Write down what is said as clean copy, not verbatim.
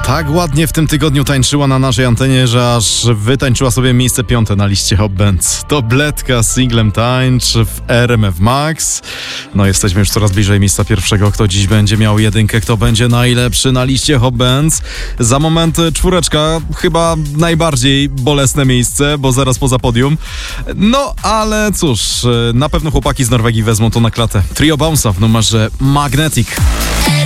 Tak ładnie w tym tygodniu tańczyła na naszej antenie, że aż wytańczyła sobie miejsce 5 na liście Hot Bands. To Bledka z singlem Tańcz w RMF Max. No jesteśmy już coraz bliżej miejsca pierwszego. Kto dziś będzie miał jedynkę, kto będzie najlepszy na liście Hot Bands. Za moment czwóreczka, chyba najbardziej bolesne miejsce, bo zaraz poza podium. No ale cóż, na pewno chłopaki z Norwegii wezmą to na klatę. Trio Bounce'a w numerze Magnetic.